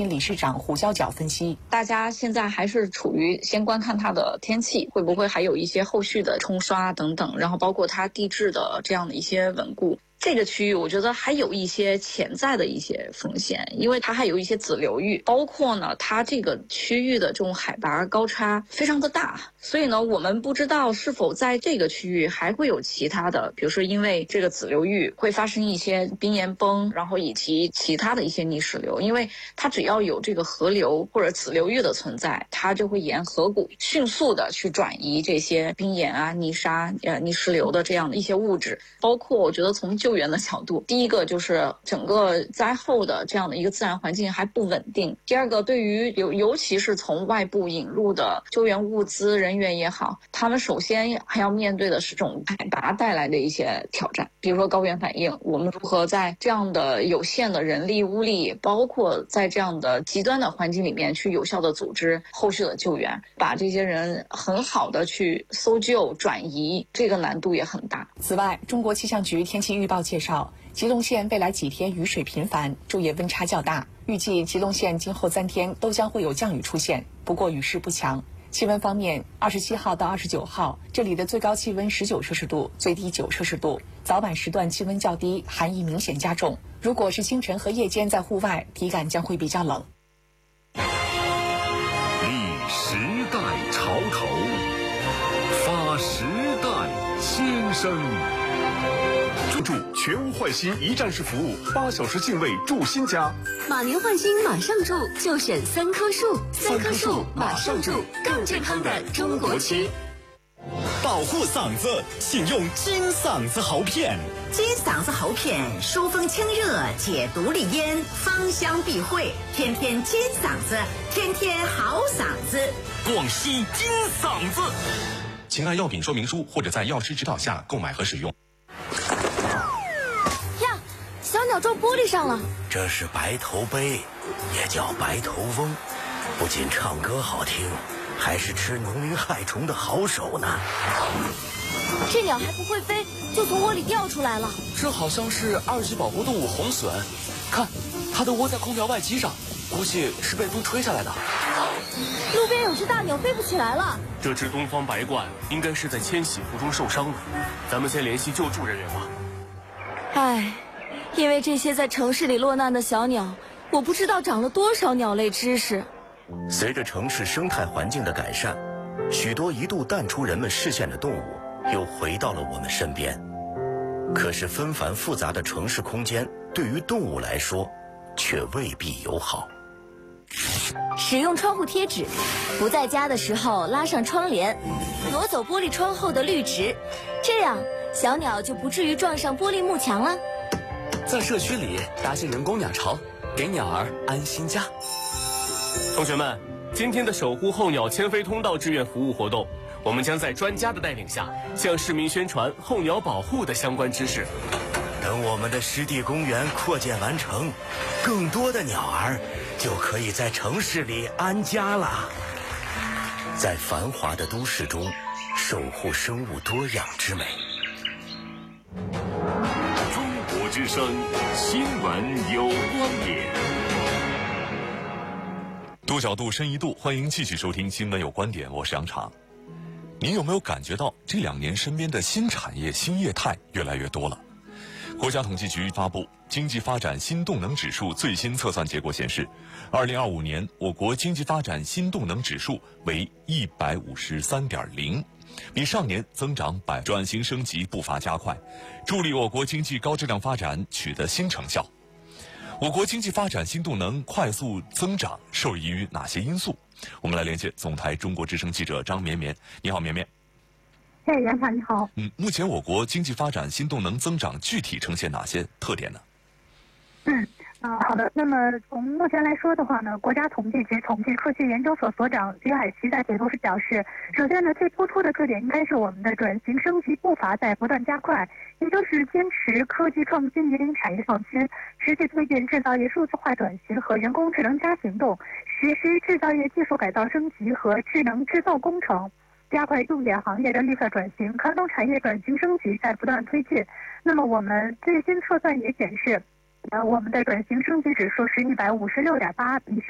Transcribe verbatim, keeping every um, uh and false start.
心理事长胡娇角分析， 大家现在还是处于先观看它的天气，会不会还有一些后续的冲刷等等，然后包括它地质的这样的一些稳固。这个区域我觉得还有一些潜在的一些风险，因为它还有一些子流域，包括呢它这个区域的这种海拔高差非常的大，所以呢我们不知道是否在这个区域还会有其他的，比如说因为这个子流域会发生一些冰岩崩，然后以及其他的一些泥石流，因为它只要有这个河流或者子流域的存在，它就会沿河谷迅速的去转移这些冰岩啊、泥沙、呃泥石流的这样的一些物质，包括我觉得从救援的角度，第一个就是整个灾后的这样的一个自然环境还不稳定，第二个对于尤尤其是从外部引入的救援物资人员也好，他们首先还要面对的是这种海拔带来的一些挑战，比如说高原反应，我们如何在这样的有限的人力物力，包括在这样的极端的环境里面去有效的组织后续的救援，把这些人很好的去搜救转移，这个难度也很大。 此外，中国气象局天气预报介绍，吉隆县未来几天雨水频繁，昼夜温差较大，预计吉隆县今后三天都将会有降雨出现，不过雨势不强。气温方面，二十七号到二十九号，这里的最高气温十九摄氏度，最低九摄氏度。早晚时段气温较低，寒意明显加重。如果是清晨和夜间在户外，体感将会比较冷。 立时代潮头，发时代先声。入住全屋换新一站式服务，八小时净位住新家。 马年换新马上住，就选三棵树，三棵树马上住，更健康的中国区。 保护嗓子，请用金嗓子喉片。 金嗓子喉片疏风清热，解毒利咽，芳香避秽，天天金嗓子，天天好嗓子。 广西金嗓子，请按药品说明书或者在药师指导下购买和使用。 呀，小鸟撞玻璃上了。 这是白头鹎，也叫白头翁，不仅唱歌好听，还是吃农民害虫的好手呢。 这鸟还不会飞，就从窝里掉出来了。 这好像是二级保护动物红隼，看，它的窝在空调外机上，估计是被风吹下来的。 路边有只大鸟飞不起来了。 这只东方白鹳应该是在迁徙途中受伤了，咱们先联系救助人员吧。 唉，因为这些在城市里落难的小鸟，我不知道长了多少鸟类知识。 随着城市生态环境的改善，许多一度淡出人们视线的动物又回到了我们身边。可是纷繁复杂的城市空间对于动物来说却未必友好。 使用窗户贴纸，不在家的时候拉上窗帘，挪走玻璃窗后的绿植，这样小鸟就不至于撞上玻璃幕墙了。 在社区里搭建人工鸟巢，给鸟儿安心家。 同学们，今天的守护候鸟迁飞通道志愿服务活动，我们将在专家的带领下，向市民宣传候鸟保护的相关知识。 等我们的湿地公园扩建完成，更多的鸟儿就可以在城市里安家了。在繁华的都市中，守护生物多样之美。 中国之声新闻有观点。 多角度深一度，欢迎继续收听新闻有观点，我是杨常。您有没有感觉到这两年身边的新产业新业态越来越多了？国家统计局发布经济发展新动能指数最新测算结果显示，二零二五年我国经济发展新动能指数为一百五十三点零，比上年增长百，转型升级步伐加快，助力我国经济高质量发展取得新成效。我国经济发展新动能快速增长受益于哪些因素？我们来连线总台中国之声记者张绵绵。你好，绵绵。 哎，杨厂你好。 嗯，目前我国经济发展新动能增长具体呈现哪些特点呢？ 嗯。啊、呃，好的。那么从目前来说的话呢，国家统计局统计科学研究所所长徐海奇在解读时表示，首先呢，最突出的特点应该是我们的转型升级步伐在不断加快，也就是坚持科技创新引领产业创新，持续推进制造业数字化转型和人工智能加行动，实施制造业技术改造升级和智能制造工程，加快重点行业的绿色转型，传统产业转型升级在不断推进。那么我们最新测算也显示，呃，我们的转型升级指数是一百五十六点八，比